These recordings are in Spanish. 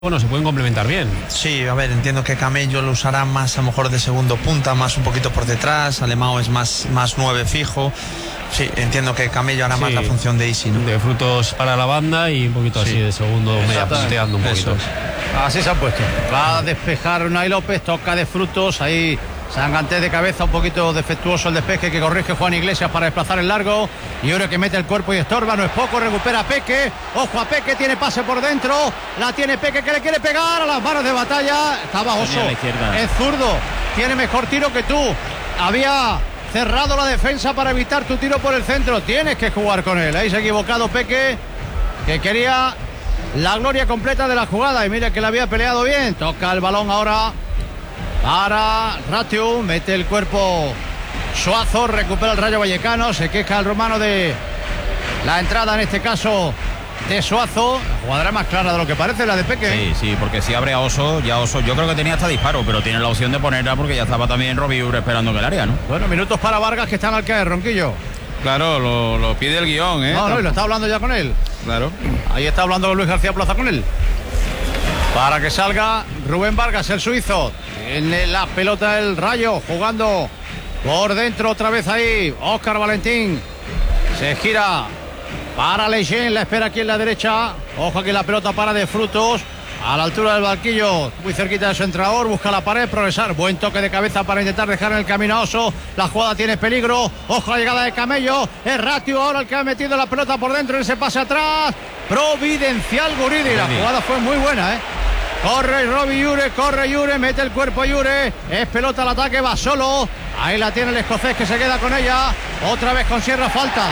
Bueno, se pueden complementar bien. Sí, a ver, entiendo que Camello lo usará más a lo mejor de segundo punta, más un poquito por detrás. Alemão es más 9 fijo. Sí, entiendo que Camello hará más la función de Isi, ¿no? De Frutos para la banda y un poquito así de segundo, media punteando un poquito. Así se han puesto. Va a despejar Unai López, toca de Frutos, ahí Sanganté de cabeza, un poquito defectuoso el despeje que corrige Juan Iglesias para desplazar el largo. Y ahora que mete el cuerpo y estorba, no es poco, recupera Peque. Ojo a Peque, tiene pase por dentro, la tiene Peque que le quiere pegar a las manos de Batalla. Estaba Oso, es zurdo, tiene mejor tiro que tú. Había cerrado la defensa para evitar tu tiro por el centro, tienes que jugar con él. Ahí se ha equivocado Peque, que quería la gloria completa de la jugada y mira que la había peleado bien. Toca el balón ahora para Ratiu, mete el cuerpo Suazo, recupera el Rayo Vallecano, se queja el romano de la entrada, en este caso de Suazo. La jugada era más clara de lo que parece, la de Peque. Sí, porque si abre a Oso, ya Oso yo creo que tenía hasta disparo, pero tiene la opción de ponerla porque ya estaba también Robiur esperando en el área, ¿no? Bueno, minutos para Vargas que están al caer, Ronquillo. Claro, lo pide el guión, ¿eh? No, y lo está hablando ya con él. Claro. Ahí está hablando con Luis García Plaza con él. Para que salga Rubén Vargas, el suizo. Tiene la pelota del Rayo, jugando por dentro otra vez ahí. Óscar Valentín se gira para Leyen, la espera aquí en la derecha. Ojo aquí la pelota para de Frutos, a la altura del banquillo, muy cerquita de su entrenador, busca la pared, progresar, buen toque de cabeza para intentar dejar en el camino a Oso. La jugada tiene peligro, ojo la llegada de Camello, es Ratiu ahora el que ha metido la pelota por dentro en ese pase atrás, providencial Guridi. La jugada fue muy buena, corre corre Yure, mete el cuerpo Yure, es pelota al ataque, va solo, ahí la tiene el escocés que se queda con ella, otra vez con Sierra, falta,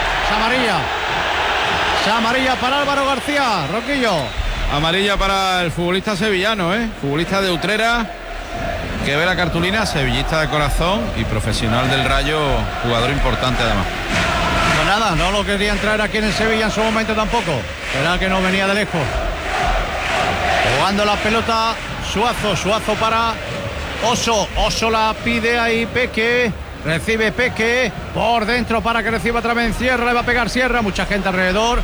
amarilla para Álvaro García, Roquillo. Amarilla para el futbolista sevillano, futbolista de Utrera, que ve la cartulina, sevillista de corazón y profesional del Rayo, jugador importante además. Pues nada, no lo querían traer aquí en el Sevilla en su momento tampoco, era que no venía de lejos. Jugando la pelota Suazo para Oso la pide ahí Peque, recibe Peque por dentro para que reciba otra vez Sierra, le va a pegar Sierra, mucha gente alrededor.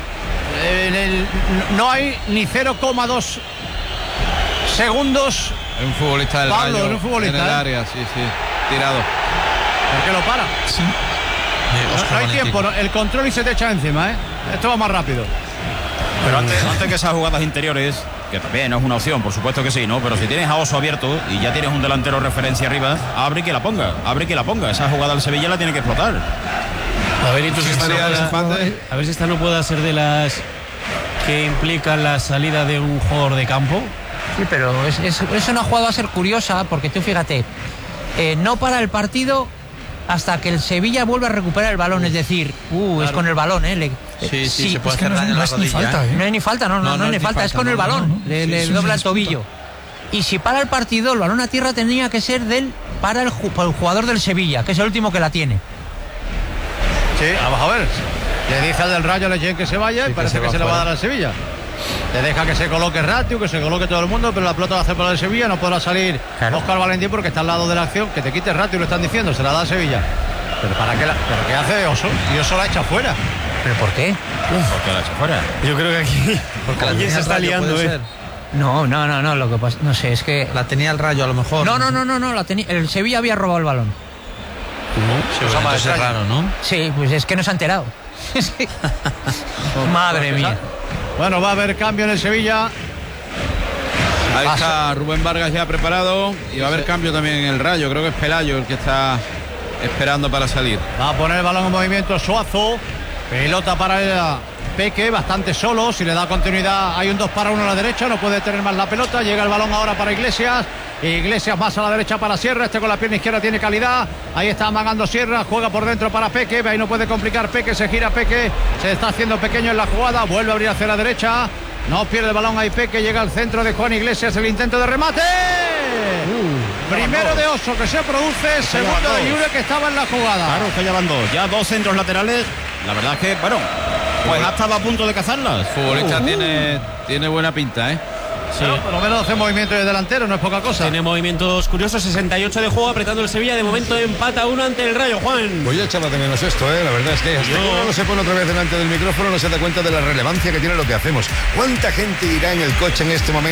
No hay ni 0,2 segundos. Un futbolista del Pablo, Rayo un futbolista, en el área, sí, tirado. ¿Por qué lo para? Sí. No hay tiempo, el control y se te echa encima, Esto va más rápido. Pero antes que esas jugadas interiores, que también no es una opción, por supuesto que sí, ¿no? Pero si tienes a Oso abierto y ya tienes un delantero referencia arriba, abre y que la ponga. Esa jugada del Sevilla la tiene que explotar. A ver, entonces a ver si esta no puede ser de las que implican la salida de un jugador de campo. Sí, pero es una jugada va a ser curiosa, porque tú fíjate, no para el partido hasta que el Sevilla vuelve a recuperar el balón, es decir, claro. Es con el balón, Sí, se puede hacer daño en la rodilla. No es ni falta, no es ni falta, es con el balón, le dobla el tobillo. Y si para el partido, el balón a tierra tenía que ser para el jugador del Sevilla, que es el último que la tiene. Sí, vamos a ver. Le dice al del Rayo Leyen que se vaya y parece que se le va a dar al Sevilla. Le deja que se coloque Ratiu, que se coloque todo el mundo, pero la pelota va a hacer por el Sevilla, no podrá salir Óscar Valentín porque está al lado de la acción. Que te quite Ratiu, lo están diciendo, se la da al Sevilla. Pero ¿para qué pero qué hace Oso? Y Oso la echa fuera. ¿Pero por qué? ¿Por qué la echa fuera? Yo creo que aquí porque alguien se está liando, No, lo que pasa, no sé, es que la tenía el Rayo a lo mejor. No, la tenía, el Sevilla había robado el balón. Entonces es raro, ¿no? Sí, pues es que no se ha enterado. Madre mía. Bueno, va a haber cambio en el Sevilla. Ahí está Rubén Vargas ya preparado y va a haber cambio también en el Rayo. Creo que es Pelayo el que está esperando para salir. Va a poner el balón en movimiento Suazo. Pelota para el Peque, bastante solo. Si le da continuidad, hay un 2 para 1 a la derecha. No puede tener más la pelota. Llega el balón ahora para Iglesias. Iglesias más a la derecha para Sierra. Con la pierna izquierda tiene calidad. Ahí está amagando Sierra. Juega por dentro para Peque. Ahí no puede complicar Peque. Se gira Peque. Se está haciendo pequeño en la jugada. Vuelve a abrir hacia la derecha. No pierde el balón ahí Peque. Llega al centro de Juan Iglesias. El intento de remate. Primero de Oso que se produce. Segundo de Yure que estaba en la jugada. Claro, que ya van dos. Ya dos centros laterales. La verdad es que, bueno, pues ha estado a punto de cazarlas. El futbolista tiene buena pinta, Sí. Pero por lo menos hace movimiento de delantero, no es poca cosa. Tiene movimientos curiosos, 68 de juego, apretando el Sevilla. De momento empata 1 ante el Rayo, Juan. Voy a echarlo de menos esto, la verdad es que hasta que uno no se pone otra vez delante del micrófono no se da cuenta de la relevancia que tiene lo que hacemos. ¿Cuánta gente irá en el coche en este momento